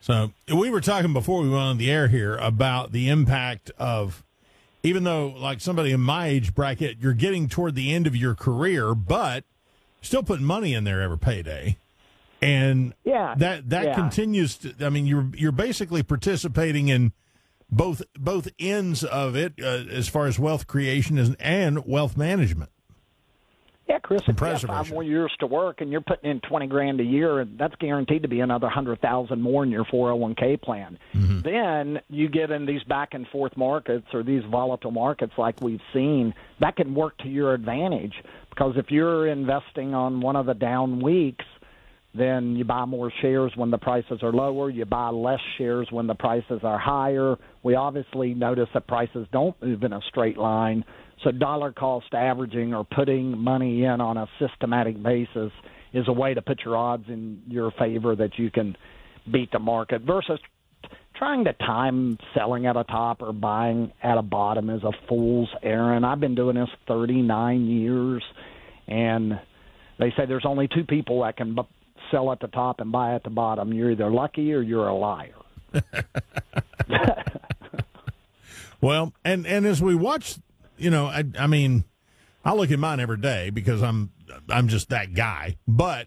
So we were talking before we went on the air here about the impact of, even though like somebody in my age bracket, you're getting toward the end of your career, but still putting money in there every payday. And that continues to, I mean, you're basically participating in both ends of it as far as wealth creation and wealth management. Yeah, Chris, if you have 5 more years to work and you're putting in $20,000 a year, that's guaranteed to be another $100,000 more in your 401k plan. Mm-hmm. Then you get in these back and forth markets or these volatile markets like we've seen. That can work to your advantage, because if you're investing on one of the down weeks, then you buy more shares when the prices are lower. You buy less shares when the prices are higher. We obviously notice that prices don't move in a straight line. So dollar cost averaging or putting money in on a systematic basis is a way to put your odds in your favor that you can beat the market, versus trying to time selling at a top or buying at a bottom is a fool's errand. I've been doing this 39 years, and they say there's only 2 people that can sell at the top and buy at the bottom. You're either lucky or you're a liar. Well, and as we watch, you know, I mean, I look at mine every day because I'm just that guy. But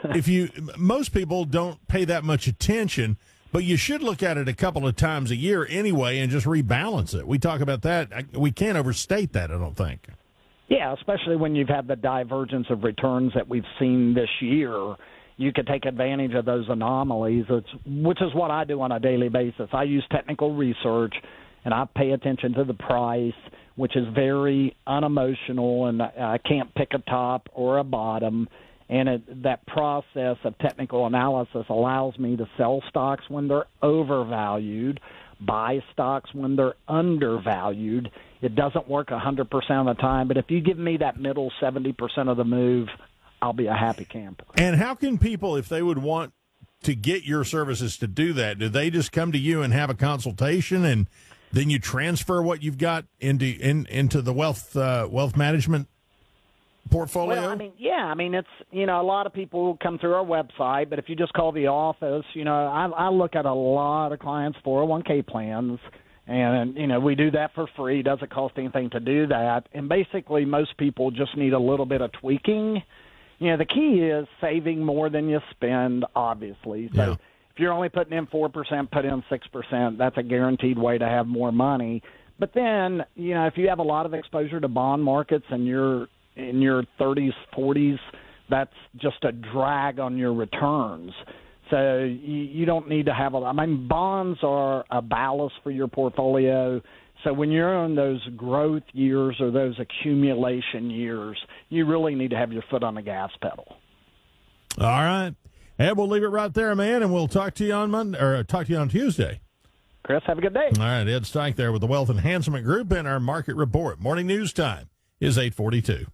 most people don't pay that much attention, but you should look at it a couple of times a year anyway and just rebalance it. We talk about that. We can't overstate that, I don't think. Yeah, especially when you've had the divergence of returns that we've seen this year. You could take advantage of those anomalies, which is what I do on a daily basis. I use technical research, and I pay attention to the price, which is very unemotional, and I can't pick a top or a bottom. And that process of technical analysis allows me to sell stocks when they're overvalued, buy stocks when they're undervalued. It doesn't work 100% of the time, but if you give me that middle 70% of the move, I'll be a happy camper. And how can people, if they would want to get your services to do that, do they just come to you and have a consultation, and then you transfer what you've got into the wealth management portfolio? Well, I mean, it's, you know, a lot of people come through our website, but if you just call the office, you know, I look at a lot of clients' 401k plans, and, you know, we do that for free. It doesn't cost anything to do that. And basically most people just need a little bit of tweaking. You know, the key is saving more than you spend, obviously. So if you're only putting in 4%, put in 6%. That's a guaranteed way to have more money. But then, you know, if you have a lot of exposure to bond markets and you're in your 30s, 40s, that's just a drag on your returns. So you don't need to have bonds are a ballast for your portfolio. So when you're in those growth years or those accumulation years, you really need to have your foot on the gas pedal. All right. Ed, we'll leave it right there, man, and we'll talk to you on Monday, or talk to you on Tuesday. Chris, have a good day. All right, Ed Steich there with the Wealth Enhancement Group and our market report. Morning news time is 8:42.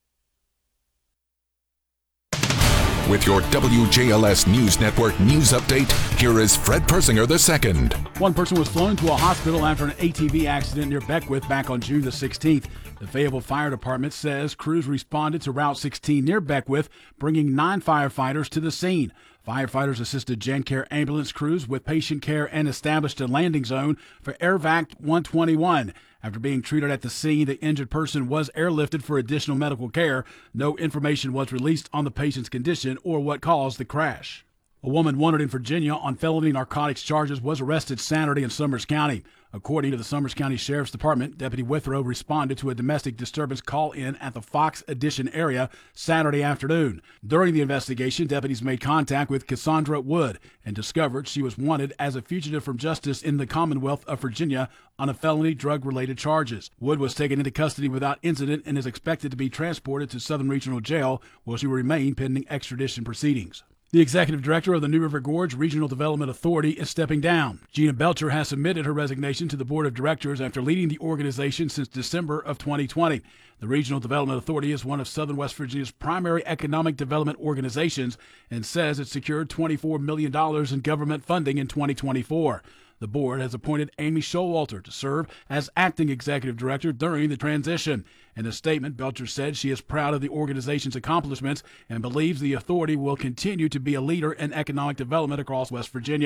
With your WJLS News Network news update, here is Fred Persinger II. One person was flown to a hospital after an ATV accident near Beckwith back on June the 16th. The Fayetteville Fire Department says crews responded to Route 16 near Beckwith, bringing 9 firefighters to the scene. Firefighters assisted GenCare ambulance crews with patient care and established a landing zone for AirVac 121. After being treated at the scene, the injured person was airlifted for additional medical care. No information was released on the patient's condition or what caused the crash. A woman wanted in Virginia on felony narcotics charges was arrested Saturday in Summers County. According to the Summers County Sheriff's Department, Deputy Withrow responded to a domestic disturbance call-in at the Fox Addition area Saturday afternoon. During the investigation, deputies made contact with Cassandra Wood and discovered she was wanted as a fugitive from justice in the Commonwealth of Virginia on a felony drug-related charges. Wood was taken into custody without incident and is expected to be transported to Southern Regional Jail, where she will remain pending extradition proceedings. The executive director of the New River Gorge Regional Development Authority is stepping down. Gina Belcher has submitted her resignation to the board of directors after leading the organization since December of 2020. The Regional Development Authority is one of Southern West Virginia's primary economic development organizations and says it secured $24 million in government funding in 2024. The board has appointed Amy Showalter to serve as acting executive director during the transition. In a statement, Belcher said she is proud of the organization's accomplishments and believes the authority will continue to be a leader in economic development across West Virginia.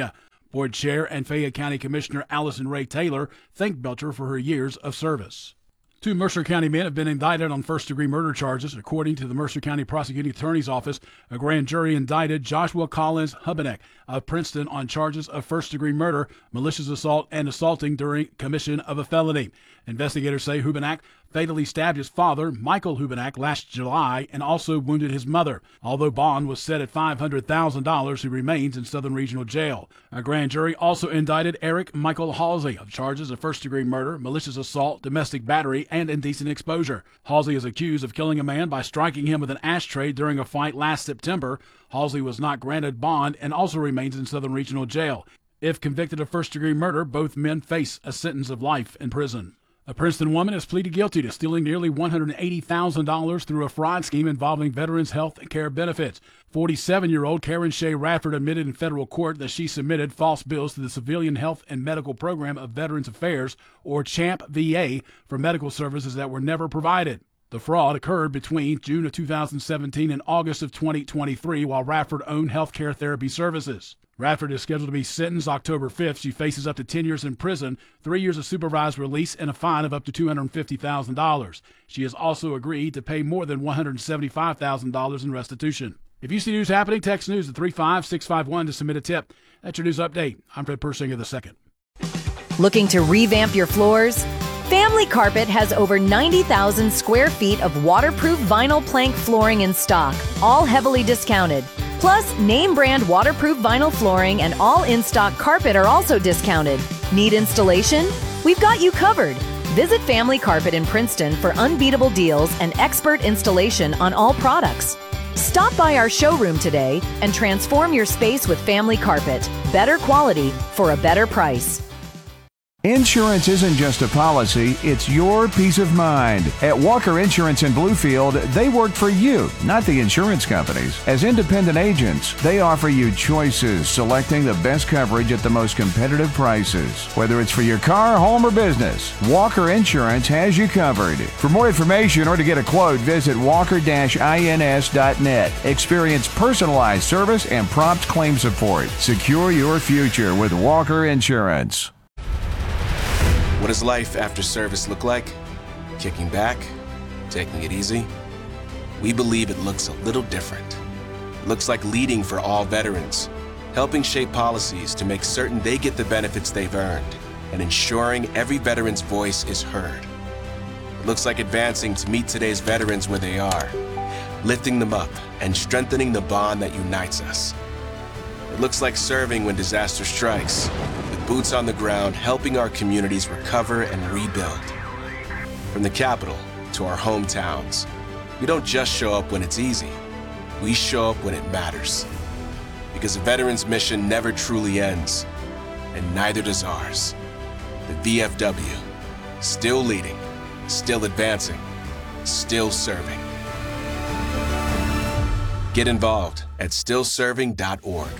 Board Chair and Fayette County Commissioner Allison Ray Taylor thanked Belcher for her years of service. 2 Mercer County men have been indicted on first-degree murder charges. According to the Mercer County Prosecuting Attorney's Office, a grand jury indicted Joshua Collins Hubenek of Princeton on charges of first-degree murder, malicious assault, and assaulting during commission of a felony. Investigators say Hubenek fatally stabbed his father, Michael Hubenek, last July and also wounded his mother. Although bond was set at $500,000, he remains in Southern Regional Jail. A grand jury also indicted Eric Michael Halsey of charges of first-degree murder, malicious assault, domestic battery, and indecent exposure. Halsey is accused of killing a man by striking him with an ashtray during a fight last September. Halsey was not granted bond and also remains in Southern Regional Jail. If convicted of first-degree murder, both men face a sentence of life in prison. A Princeton woman has pleaded guilty to stealing nearly $180,000 through a fraud scheme involving veterans' health care benefits. 47-year-old Karen Shea Radford admitted in federal court that she submitted false bills to the Civilian Health and Medical Program of Veterans Affairs, or CHAMP VA, for medical services that were never provided. The fraud occurred between June of 2017 and August of 2023 while Radford owned healthcare therapy services. Radford is scheduled to be sentenced October 5th. She faces up to 10 years in prison, 3 years of supervised release, and a fine of up to $250,000. She has also agreed to pay more than $175,000 in restitution. If you see news happening, text news to 35651 to submit a tip. That's your news update. I'm Fred Persinger II. Looking to revamp your floors? Family Carpet has over 90,000 square feet of waterproof vinyl plank flooring in stock, all heavily discounted. Plus, name brand waterproof vinyl flooring and all in-stock carpet are also discounted. Need installation? We've got you covered. Visit Family Carpet in Princeton for unbeatable deals and expert installation on all products. Stop by our showroom today and transform your space with Family Carpet. Better quality for a better price. Insurance isn't just a policy, it's your peace of mind. At Walker Insurance in Bluefield, they work for you, not the insurance companies. As independent agents, they offer you choices, selecting the best coverage at the most competitive prices. Whether it's for your car, home, or business, Walker Insurance has you covered. For more information or to get a quote, visit walker-ins.net. Experience personalized service and prompt claim support. Secure your future with Walker Insurance. What does life after service look like? Kicking back? Taking it easy? We believe it looks a little different. It looks like leading for all veterans, helping shape policies to make certain they get the benefits they've earned, and ensuring every veteran's voice is heard. It looks like advancing to meet today's veterans where they are, lifting them up and strengthening the bond that unites us. It looks like serving when disaster strikes, with boots on the ground, helping our communities recover and rebuild. From the Capitol to our hometowns, we don't just show up when it's easy. We show up when it matters. Because a veteran's mission never truly ends, and neither does ours. The VFW, still leading, still advancing, still serving. Get involved at stillserving.org.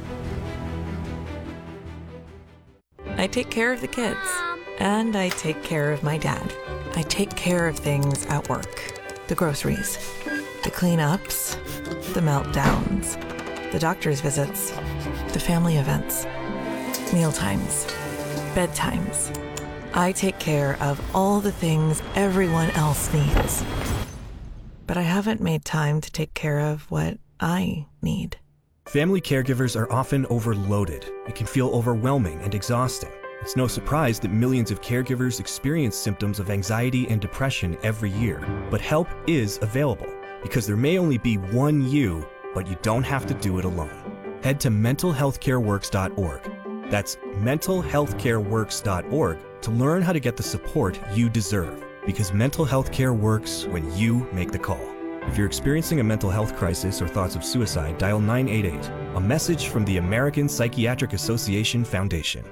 I take care of the kids, and I take care of my dad. I take care of things at work. The groceries, the cleanups, the meltdowns, the doctor's visits, the family events, mealtimes, bedtimes. I take care of all the things everyone else needs. But I haven't made time to take care of what I need. Family caregivers are often overloaded. It can feel overwhelming and exhausting. It's no surprise that millions of caregivers experience symptoms of anxiety and depression every year. But help is available, because there may only be one you, but you don't have to do it alone. Head to mentalhealthcareworks.org. That's mentalhealthcareworks.org to learn how to get the support you deserve, because mental health care works when you make the call. If you're experiencing a mental health crisis or thoughts of suicide, dial 988, a message from the American Psychiatric Association Foundation.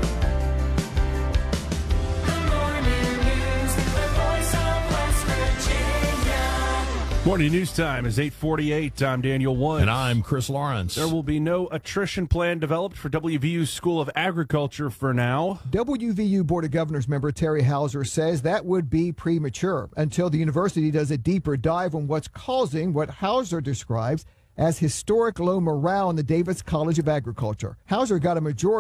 Morning news time is 8:48. I'm Daniel Woods. And I'm Chris Lawrence. There will be no attrition plan developed for WVU's School of Agriculture for now. WVU Board of Governors member Terry Hauser says that would be premature until the university does a deeper dive on what's causing what Hauser describes as historic low morale in the Davis College of Agriculture. Hauser got a majority